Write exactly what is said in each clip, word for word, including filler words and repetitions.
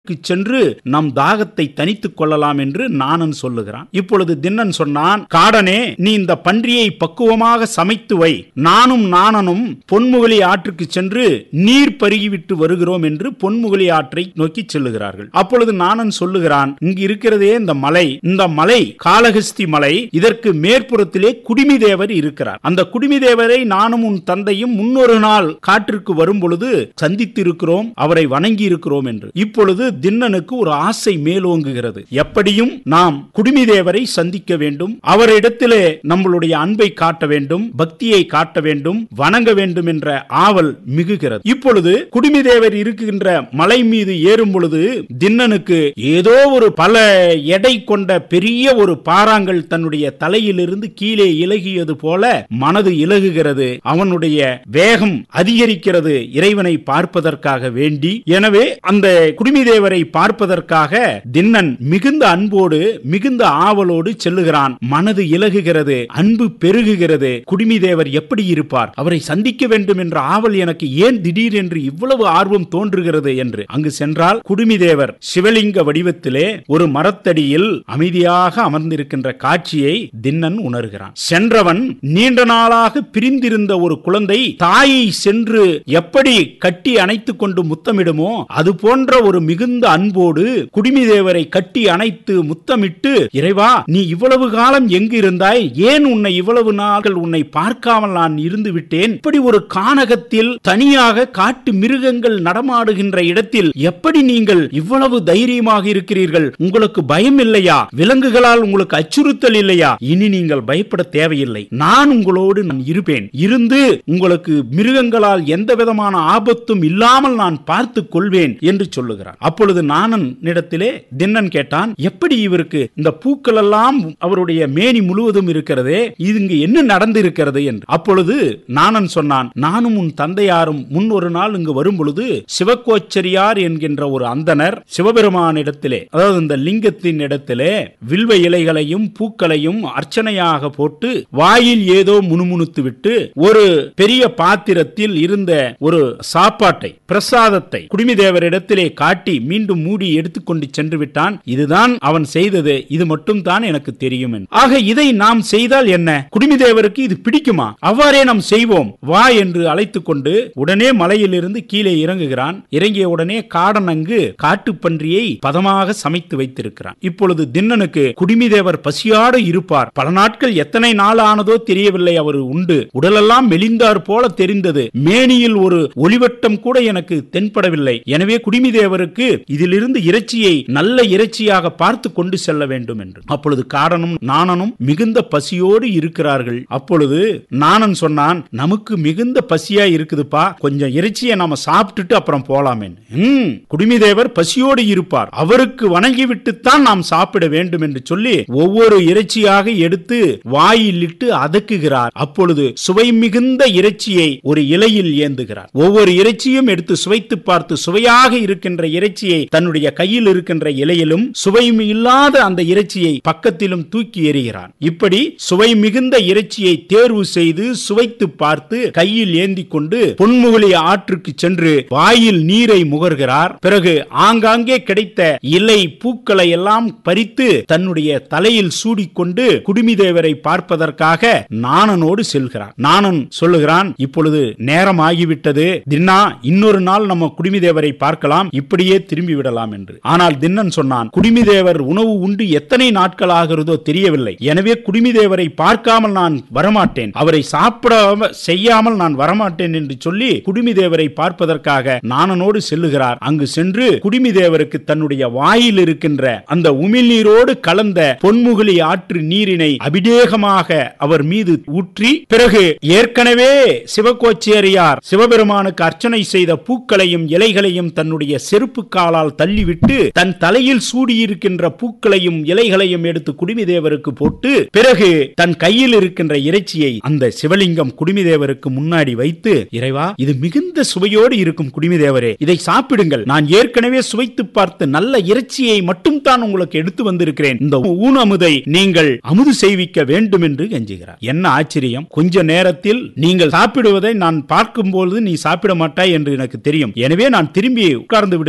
சென்று நம் தாகத்தை தனித்துக் கொள்ளலாம் என்று நாணன் சொல்லுகிறான். இப்பொழுது திண்ணன் சொன்னான், காடனே, நீ இந்த பன்றியை பக்குவமாக சமைத்து வை, நானும் நாணனும் பொன்முகலி ஆற்றுக்கு சென்று நீர் பருகிவிட்டு வருகிறோம் என்று பொன்முகலி ஆற்றை நோக்கி செல்லுகிறார்கள். அப்பொழுது நாணன் சொல்லுகிறான், இங்கு இருக்கிறதே இந்த மலை, இந்த மலை காளஹஸ்தி மலை, இதற்கு மேற்புறத்திலே குடிமி தேவர் இருக்கிறார். அந்த குடிமி தேவரை நானும் உன் தந்தையும் முன்னொரு நாள் காற்றிற்கு வரும் பொழுது சந்தித்திருக்கிறோம், அவரை வணங்கி இருக்கிறோம் என்று. இப்பொழுது திண்ணனுக்கு ஒரு ஆசை மேலோங்குகிறது. எப்படியும் நாம் குடிமி தேவரை சந்திக்க வேண்டும், அவரிடத்திலே நம்மளுடைய அன்பை காட்ட வேண்டும், பக்தியை காட்ட வேண்டும், வணங்க வேண்டும் என்ற ஆவல் மிகுகிறது. இப்பொழுது குடிமி தேவர் இருக்கின்ற மலை மீது ஏறும் பொழுது திண்ணனுக்கு ஏதோ ஒரு பல எடை கொண்ட பெரிய ஒரு பாறாங்கல் தன்னுடைய தலையிலிருந்து கீழே இலகியது போல மனது இலகுகிறது. அவனுடைய வேகம் அதிகரிக்கிறது இறைவனை பார்ப்பதற்காக வேண்டி. எனவே அந்த குடிமி தேவரை பார்ப்பதற்காக திண்ணன் மிகுந்த அன்போடு மிகுந்த ஆவலோடு செல்லுகிறான். மனது இலகுகிறது, அன்பு பெருகுகிறது. குடிமி தேவர் எப்படி இருப்பார், அவரை சந்திக்க வேண்டும் என்ற ஆவல் எனக்கு ஏன் திடீர் என்று இவ்வளவு ஆர்வம் தோன்றுகிறது என்று அங்கு சென்றால் குடிமி தேவர் சிவலிங்க வடிவத்திலே ஒரு மரத்தடியில் அமைதியாக அமர்ந்திருக்கின்ற காட்சியை திண்ணன் உணர்கிறான். சென்றவன் நீண்ட நாளாக பிரிந்திருந்த ஒரு குழந்தை தாயை சென்று எப்படி கட்டி அணைத்துக் கொண்டு முத்தமிடுமோ அது போன்ற ஒரு மிகுந்த அன்போடு குடிமி தேவரை கட்டி அணைத்து முத்தமிட்டு, இறைவா, நீ இவ்வளவு காலம் எங்கு இருந்தாய், ஏன் உன்னை இவ்வளவு நாட்கள் உன்னை பார்க்காமல் நான் இருந்து விட்டேன், இப்படி ஒரு கானகத்தில் தனியாக காட்டு மிருகங்கள் நடமாடுகின்ற இடத்தில் எப்படி நீங்கள் இவ்வளவு தைரியமாக இருக்கிறீர்கள், உங்களுக்கு பயம் இல்லையா, விலங்குகளால் உங்களுக்கு அச்சுறுத்தல் இல்லையா, இனி நீங்கள் பயப்பட தேவையில்லை, நான் உங்களோடு நான் இருப்பேன், இருந்து உங்களுக்கு மிருகங்களால் எந்த விதமான ஆபத்தும் இல்லாமல் நான் பார்த்துக் கொள்வேன் என்று சொல்லுகிறார். அப்பொழுது நாணன் இடத்திலே திண்ணன் கேட்டான், எப்படி இவருக்கு இந்த பூக்கள் எல்லாம் அவருடைய மேனி முழுவதும் இருக்கிறதே, இங்கு என்ன நடந்து இருக்கிறது என்று. அப்பொழுது நாணன் சொன்னான், நானும் உன் தந்தையாரும் முன் ஒரு நாள் இங்கு வரும் பொழுது சிவகோச்சரியார் என்கின்ற ஒரு அந்தனர் சிவபெருமான் இடத்திலே, அதாவது இந்த லிங்கத்தின் இடத்திலே வில்வ இலைகளையும் பூக்களையும் அர்ச்சனையாக போட்டு வாயில் ஏதோ முணுமுணுத்து விட்டு ஒரு பெரிய பாத்திரத்தில் இருந்த ஒரு சாப்பாட்டை பிரசாதத்தை குடிமி தேவரிடத்திலே காட்டி மீண்டும் மூடி எடுத்துக்கொண்டு சென்று விட்டான். இதுதான் அவன் செய்தது, இது மட்டும் தான் எனக்கு தெரியும். ஆக இதை நாம் செய்தால் என்ன, குடிமி தேவருக்கு இது பிடிக்குமா, அவ்வாறே நாம் செய்வோம் வா என்று அழைத்துக் கொண்டு உடனே மலையிலிருந்து கீழே இறங்குகிறான். இறங்கிய உடனே காடன் அங்கு காட்டுப்பன்றியை பதமாக சமைத்து வைத்திருக்கிறான். இப்பொழுது திண்ணனுக்கு குடிமி தேவர் பசியாடு இருப்பார், பல நாட்கள் எத்தனை நாள் ஆனதோ தெரியவில்லை, அவர் உண்டு உடலெல்லாம் மெலிந்தார் போல தெரிந்தது, மேனியில் ஒரு ஒளிவட்டம் கூட எனக்கு தென்படவில்லை, எனவே குடிமி தேவருக்கு இதிலிருந்து இறைச்சியை நல்ல இறைச்சியாக பார்த்து கொண்டு செல்ல வேண்டும் என்று. அப்பொழுது காடனும் நாணனும் மிகுந்த பசியோடு இருக்கிறார்கள். அப்பொழுது நாணன் சொன்னான், நமக்கு மிகுந்த பசியா இருக்குதுப்பா, கொஞ்சம் இறைச்சியை நாம சாப்பிட்டுட்டு அப்புறம் போலாமே. குடிமி தேவர் பசியோடு இருப்பார், அவருக்கு வணங்கிவிட்டுத்தான் நாம் சாப்பிட வேண்டும் என்று சொல்லி ஒவ்வொரு இறைச்சியாக எடுத்து வாயில் இட்டு அதக்குகிறார். அப்பொழுது சுவை மிகுந்த இறைச்சியை ஒரு இலையில் ஏந்துகிறார். ஒவ்வொரு இறைச்சியும் எடுத்து சுவைத்து பார்த்து சுவையாக இருக்கின்ற இறைச்சியை தன்னுடைய கையில் இருக்கின்ற இலையிலும் சுவை இல்லாத அந்த இறைச்சியை பக்கத்திலும் தூக்கி எறிகிறான். இப்படி சுவை மிகுந்த இறைச்சியை தேர்வு செய்து சுவைத்து பார்த்து கையில் ஏந்தி கொண்டு பொன்முகலி ஆற்றுக்கு சென்று வாயில் நீரை முகர்கிறார். பிறகு ஆங்காங்கே கிடைத்த இலை பூக்களை எல்லாம் பறித்து தன்னுடைய தலையில் சூடிக்கொண்டு குடிமி தேவரை பார்ப்பதற்காக நாணனோடு செல்கிறார். நாணன் சொல்லுகிறான், இப்பொழுது நேரம் ஆகிவிட்டது தின்னா, இன்னொரு நாள் நம்ம குடிமி தேவரை பார்க்கலாம், இப்படியே திரும்பி விடலாம் என்று. ஆனால் திண்ணன் சொன்னான், குடிமி தேவர் உணவு உண்டு எத்தனை நாட்கள் ஆகிறதோ தெரியவில்லை, எனவே குடிமி தேவரை பார்க்காமல் நான் வரமாட்டேன், அவரை சாப்பிட செய்யாமல் நான் வரமாட்டேன் என்று சொல்லி குடிமி தேவரை பார்ப்பதற்காக நாணனோடு செல்லுகிறார். அங்கு சென்று குடிமி தேவருக்கு தன்னுடைய வாயில் இருக்கின்ற அந்த உமிழ்நீரோடு கலந்த பொன்முகலி ஆற்று நீரினை அபிடேகமாக அவர் மீது ஊற்றி, பிறகு ஏற்கனவே சிவகோச்சரியார் சிவபெருமானுக்கு அர்ச்சனை செய்த பூக்களையும் இலைகளையும் தன்னுடைய செருப்பு காலால் தள்ளிவிட்டு தன் தலையில் சூடியிருக்கின்ற பூக்களையும் இலைகளையும் எடுத்து குடிமி தேவருக்கு போட்டு, பிறகு தன் கையில் இருக்கின்ற இறைச்சியை அந்த சிவலிங்கம் குடிமி தேவருக்கு முன்னாடி வைத்து, இறைவா, இது மிகுந்த சுவையோடு இருக்கும் குடிமி தேவரே, இதை சாப்பிடுங்கள், நான் ஏற்கனவே சுவைத்து பார்த்து நல்ல இறைச்சியை மட்டும் தான் உங்களுக்கு எடுத்து வந்திருக்கிறேன், இந்த ஊன் அமுதை நீங்கள் அமுது செய்விக்க வேண்டும் என்று கெஞ்சுகிறார். என்ன ஆச்சரியம், கொஞ்ச நேரத்தில் நீங்கள் சாப்பிடுவதை நான் பார்க்கும்போது நீ சாப்பிட மாட்டாய் என்று எனக்கு தெரியும், எனவே நான் திரும்பி உட்கார்ந்து விடுகிறேன், நீ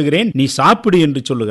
நீ சாப்பிடு என்று சொல்லுகிறான்.